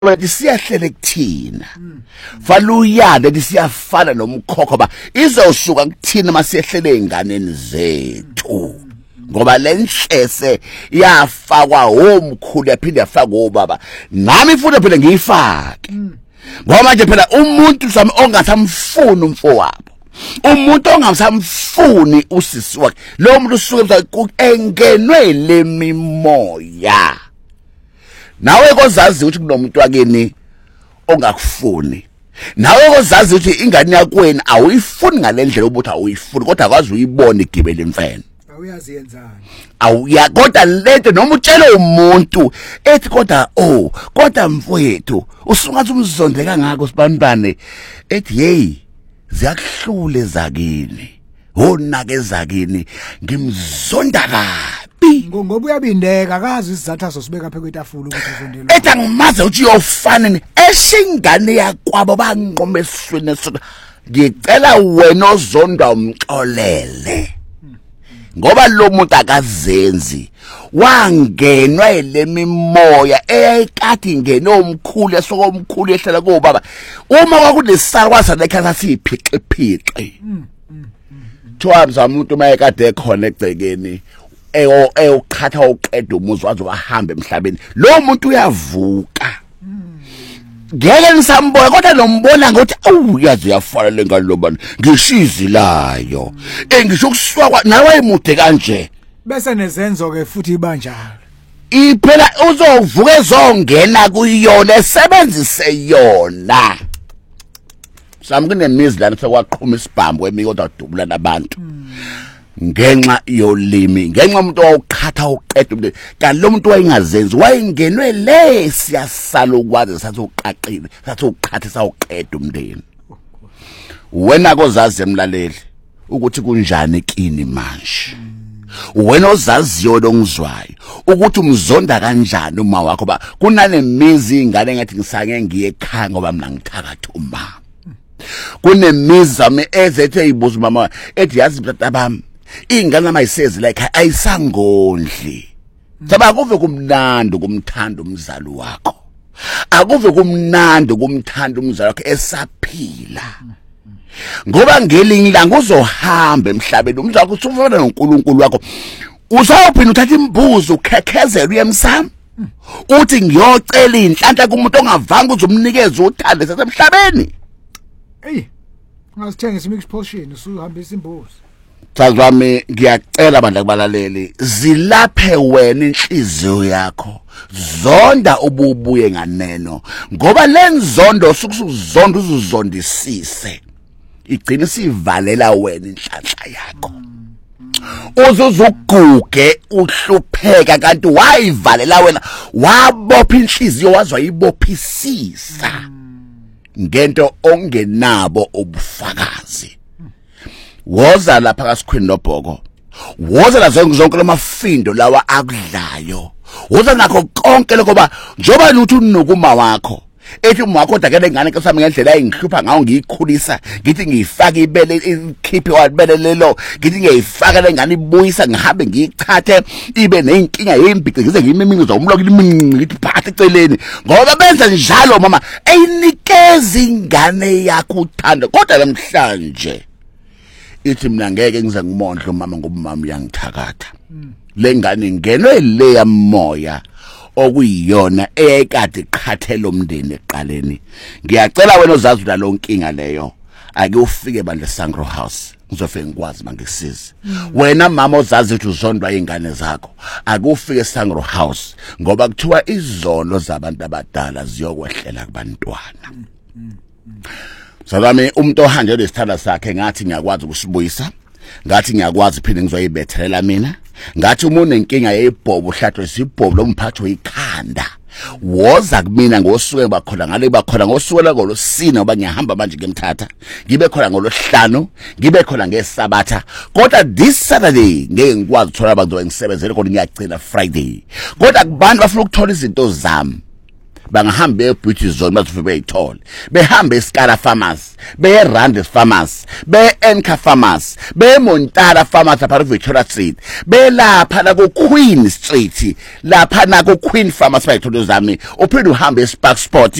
Bathi siyahlele kuthina faluyana lethi siyafana nomkhokho ba izosuka kuthina masiyehlele inganeni zethu ngoba lenhlese yafakwa omkhulu yaphinde yafakwa obaba nami futhi phela ngiyifake ngoba manje phela umuntu sami ongasamfuni umfowabo umuntu ongasamfuni usisi wakhe lo muntu usuke engenwe lemimoya nawe kozazi ukuthi kunomuntu wakeni ongakufuni nawe kozazi ukuthi ingane yakweni awuyifuni ngalendlela ubuthi awuyifuni kodwa akwazi uyibone igibele imfene awuyazi yenzani awuya kodwa lento noma utshele umuntu ethi kodwa kodwa mfowethu usungathi umzondeka ngako sibanibane ethi hey ziyakuhlule zakini honake zakini ngimzonda kabi ngoba uyabindeka akazi isizathu sosibeka phe kwetafula ukuthi uzondelwe ethi angimaze uthi uyofana esingane yakwabo banqoma esweni sona ngicela wena ozonda umxolele ngoba lo muntu akazenzi wangenwa lemimoya eyayikade ingene omkhulu esokomkhulu ehlela kubaba uma kwakunesala kwasana ekhaya siphiqiphiqi Thwabs umuntu mayekade ekhona egcekeni eyokhatha uqeda umuzi wazo wahamba emhlabeni lo muntu uyavuka ngeke nisambona kodwa lombona ngokuthi awuyazi uyafana lengane lobani ngishizilayo ngisho kuswakwa nawe emude kanje bese nezenzo ke futhi ibanjalo iphela uzovuka ezongena kuyona esebenzise yona samkunemizi lana sekwaqhuma isibhambo emikoda dubula nabantu ngenxa yolimi ngenxa umuntu owaqhatha uqeda umntwana kanti lo muntu wayengazenzi wayengenwe le siyasala ukwazi sathi uqaqile sathi uqhathisa uqeda umndeni wena kozazi emlaleli ukuthi kunjani kini manje wena ozaziyo longizwayo ukuthi umzonda kanjani uma wakho ba kunanemizi ingane ngathi ngisake ngiye ekhaya ngoba mina ngithakatha umama kunemizi zami ezethe ibuza mama ethi yazi baba bami ingane amayisezi like ayisangondli saba akuve kumnandi kumthanda umzali wakho akuve kumnandi kumthanda umzali wakho esaphila ngoba ngelinye ilanga uzohamba emhlabeni umzali wakho usufana noNkulunkulu wakho uzawuphinda uthatha imbuzo ukhekhezela uyemsamo uthi ngiyocela inhlanhla kumuntu ongavanga uzomnikeza uthando sasemhlabeni hey ngasithengisa imix portion usuhambisa imbuzi Tazwami ngiyacela bandla kubalaleli zilaphe wena inhliziyo yakho zonda ububuye nganeno ngoba lenzondo sukusuzonda uzuzondisise igcina sivalela wena inhlanhla yakho uzuzuguge uhlupheka kanti wayivalela wena wabopha inhliziyo wazwa ibophisisa ngento ongenabo ubufakazi woza lapha kaSikhweni noBhoko woza la zonke lamafindo lawa akudlayo woza nakho konke lokuba njoba nuthi unokuma wakho ethi uma wakho dakele ngane ke sami ngendlela engihlupha ngawo ngiyikhulisa ngithi ngiyifaka ibele ikhiphe wabele lelo ngithi ngiyifaka lengane ibuyisa ngihambe ngiyichathe ibe nenkinga yembice ngize ngimiminizo umloki ngithi phathe eceleni ngoba benza njalo mama eyinikeza ingane yakho uthando kodwa namhlanje ithi mina ngeke ngize ngimondle mama ngoba mama uyangithakatha lengane ngenwe le yamoya okuyiyona eyayikade iqhathela umndeni eqaleni ngiyacela wena ozazi la lonkinga leyo ake ufike bandle Sangro House ngizofike ngikwazi mangisize wena mama ozazi ukuthi uzondwa izingane zakho ake ufike Sangro House ngoba kuthiwa izono zabantu abadala ziyokwehlela kubantwana Salami umuntu ohanje lesithanda sakhe ngathi ngiyakwazi ukusibuyisa ngathi ngiyakwazi phinde ngizoyibethelela mina ngathi umuntu nenkinga yebhobo uhlathwe sibhobo lomphatho ikhanda woza kumina ngosuku bakhona ngale bakhona ngosuku la ngolosina ngoba ngiyahamba manje ngemthatha ngibe khona ngolosihlanu ngibe khona ngesabatha kodwa this Saturday ngeke ngikwazi ukuthola abantu engisebenzele kodwa ngiyagcina Friday kodwa kubantu bafuna ukuthola izinto zami bangahamba eBeauty Zone bazofika beyithole behambe eScala Pharmacy beye Randis Pharmacy beye Enka Pharmacy beye Montara Pharmacy lapha Victoria Street belapha la ku Queen Street lapha na ku Queen Pharmacy bayithola zami uphinde uhambe eSpark Sport